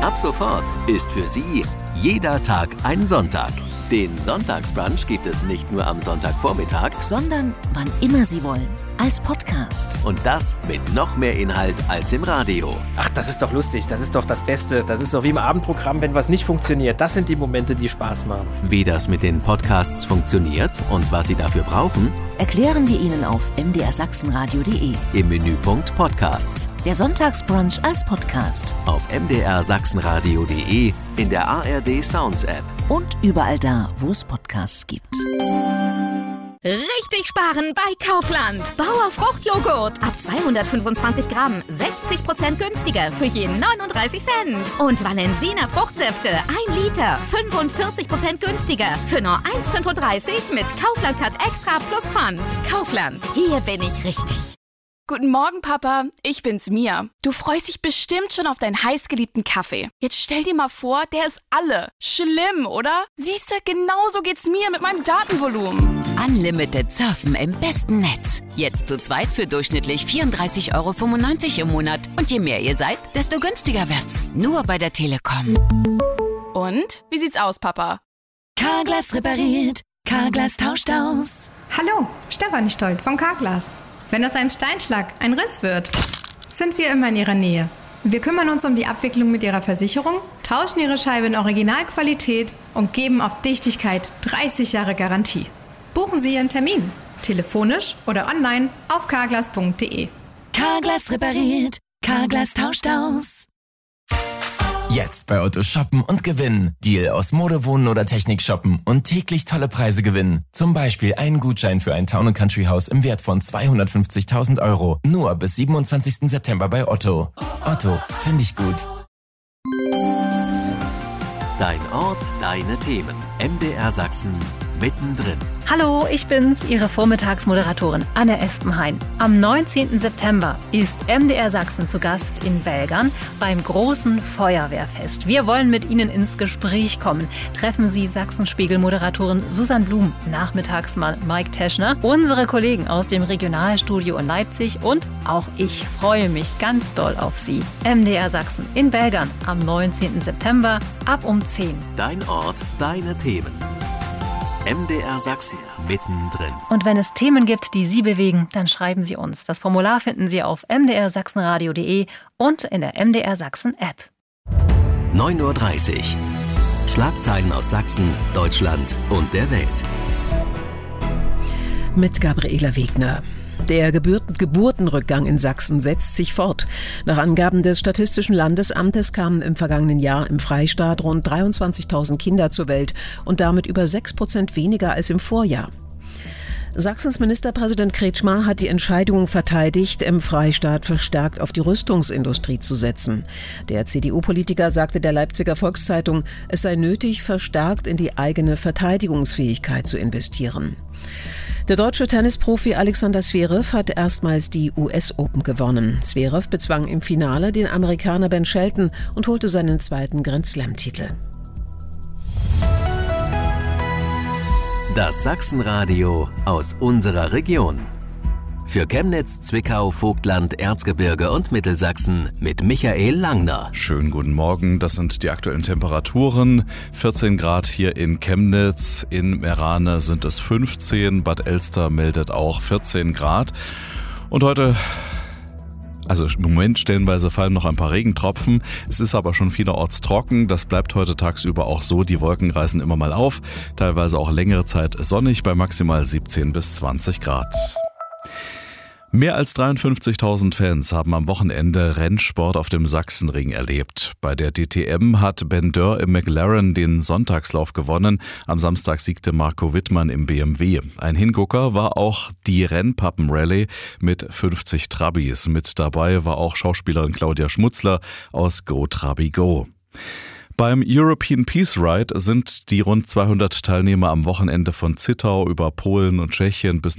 Ab sofort ist für Sie jeder Tag ein Sonntag. Den Sonntagsbrunch gibt es nicht nur am Sonntagvormittag, sondern wann immer Sie wollen. Als Podcast. Und das mit noch mehr Inhalt als im Radio. Ach, das ist doch lustig. Das ist doch das Beste. Das ist doch wie im Abendprogramm, wenn was nicht funktioniert. Das sind die Momente, die Spaß machen. Wie das mit den Podcasts funktioniert und was Sie dafür brauchen, erklären wir Ihnen auf mdrsachsenradio.de. Im Menüpunkt Podcasts. Der Sonntagsbrunch als Podcast. Auf mdrsachsenradio.de, in der ARD Sounds App. Und überall da, wo es Podcasts gibt. Richtig sparen bei Kaufland. Bauer Fruchtjoghurt ab 225 Gramm, 60% günstiger für jeden 39 Cent. Und Valensina Fruchtsäfte 1 Liter, 45% günstiger für nur 1,35 mit Kaufland Cut Extra plus Pfand. Kaufland, hier bin ich richtig. Guten Morgen, Papa. Ich bin's, Mia. Du freust dich bestimmt schon auf deinen heißgeliebten Kaffee. Jetzt stell dir mal vor, der ist alle. Schlimm, oder? Siehst du, genauso geht's mir mit meinem Datenvolumen. Unlimited Surfen im besten Netz. Jetzt zu zweit für durchschnittlich 34,95 € im Monat. Und je mehr ihr seid, desto günstiger wird's. Nur bei der Telekom. Und? Wie sieht's aus, Papa? Carglass repariert. Carglass tauscht aus. Hallo, Stefanie Stolt von Carglass. Wenn aus einem Steinschlag ein Riss wird, sind wir immer in Ihrer Nähe. Wir kümmern uns um die Abwicklung mit Ihrer Versicherung, tauschen Ihre Scheibe in Originalqualität und geben auf Dichtigkeit 30 Jahre Garantie. Buchen Sie Ihren Termin, telefonisch oder online auf carglass.de. Carglass repariert, Carglass tauscht aus. Jetzt bei Otto shoppen und gewinnen. Deal aus Mode, Wohnen oder Technik shoppen und täglich tolle Preise gewinnen. Zum Beispiel einen Gutschein für ein Town & Country Haus im Wert von 250.000 €. Nur bis 27. September bei Otto. Otto, finde ich gut. Dein Ort, deine Themen. MDR Sachsen mittendrin. Hallo, ich bin's, Ihre Vormittagsmoderatorin Anne Espenhain. Am 19. September ist MDR Sachsen zu Gast in Belgern beim großen Feuerwehrfest. Wir wollen mit Ihnen ins Gespräch kommen. Treffen Sie Sachsenspiegel-Moderatorin Susanne Blum, nachmittags mal Mike Teschner, unsere Kollegen aus dem Regionalstudio in Leipzig und auch ich freue mich ganz doll auf Sie. MDR Sachsen in Belgern am 19. September ab um 10. Dein Ort, deine Themen. MDR Sachsen mittendrin. Und wenn es Themen gibt, die Sie bewegen, dann schreiben Sie uns. Das Formular finden Sie auf mdrsachsenradio.de und in der MDR Sachsen App. 9:30 Uhr. Schlagzeilen aus Sachsen, Deutschland und der Welt. Mit Gabriela Wegner. Der Geburtenrückgang in Sachsen setzt sich fort. Nach Angaben des Statistischen Landesamtes kamen im vergangenen Jahr im Freistaat rund 23.000 Kinder zur Welt und damit über 6% weniger als im Vorjahr. Sachsens Ministerpräsident Kretschmer hat die Entscheidung verteidigt, im Freistaat verstärkt auf die Rüstungsindustrie zu setzen. Der CDU-Politiker sagte der Leipziger Volkszeitung, es sei nötig, verstärkt in die eigene Verteidigungsfähigkeit zu investieren. Der deutsche Tennisprofi Alexander Zverev hat erstmals die US Open gewonnen. Zverev bezwang im Finale den Amerikaner Ben Shelton und holte seinen zweiten Grand-Slam-Titel. Das Sachsenradio aus unserer Region. Für Chemnitz, Zwickau, Vogtland, Erzgebirge und Mittelsachsen mit Michael Langner. Schönen guten Morgen, das sind die aktuellen Temperaturen. 14 Grad hier in Chemnitz, in Meerane sind es 15, Bad Elster meldet auch 14 Grad. Und heute, also im Moment stellenweise fallen noch ein paar Regentropfen. Es ist aber schon vielerorts trocken. Das bleibt heute tagsüber auch so. Die Wolken reißen immer mal auf. Teilweise auch längere Zeit sonnig bei maximal 17 bis 20 Grad. Mehr als 53.000 Fans haben am Wochenende Rennsport auf dem Sachsenring erlebt. Bei der DTM hat Ben Dörr im McLaren den Sonntagslauf gewonnen. Am Samstag siegte Marco Wittmann im BMW. Ein Hingucker war auch die Rennpappen-Rallye mit 50 Trabis. Mit dabei war auch Schauspielerin Claudia Schmutzler aus Go Trabi Go. Beim European Peace Ride sind die rund 200 Teilnehmer am Wochenende von Zittau über Polen und Tschechien bis